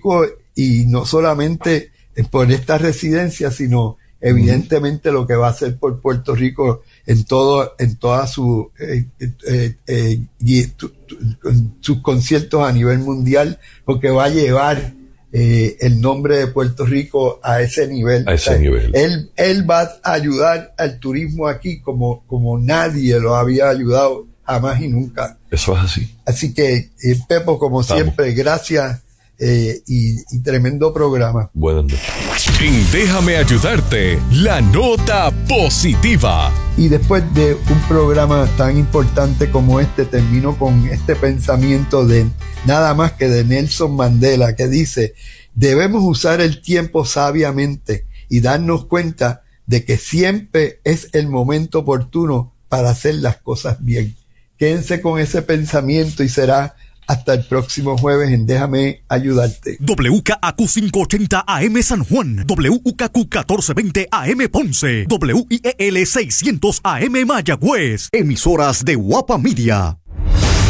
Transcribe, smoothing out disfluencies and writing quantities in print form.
Rico, y no solamente por esta residencia, sino evidentemente lo que va a hacer por Puerto Rico en toda su sus conciertos a nivel mundial, porque va a llevar el nombre de Puerto Rico a ese nivel. A ese nivel. Él va a ayudar al turismo aquí como nadie lo había ayudado jamás y nunca. Eso es así. Así que, Pepo, como siempre, gracias y tremendo programa. Buenas noches. En Déjame Ayudarte, la nota positiva. Y después de un programa tan importante como este, termino con este pensamiento de nada más que de Nelson Mandela, que dice: debemos usar el tiempo sabiamente y darnos cuenta de que siempre es el momento oportuno para hacer las cosas bien. Quédense con ese pensamiento y será hasta el próximo jueves en Déjame Ayudarte. WKAQ 580 AM San Juan, WKQ 1420 AM Ponce, WIEL 600 AM Mayagüez. Emisoras de Guapa Media.